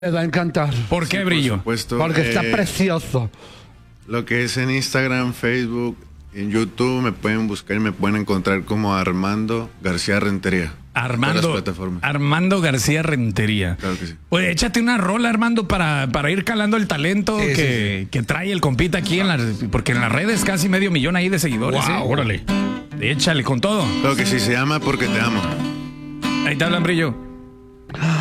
Les va a encantar. ¿Por qué, Brillo? Por supuesto. Porque está precioso. Lo que es en Instagram, Facebook, en YouTube me pueden buscar y me pueden encontrar como Armando García Rentería. Armando García Rentería. Claro que sí. Oye, échate una rola, Armando, para ir calando el talento que trae el compita aquí, porque en las redes casi 500,000 ahí de seguidores. Wow. Órale. Échale con todo. Claro que sí, se llama Porque Te Amo. Ahí te hablan, Brillo.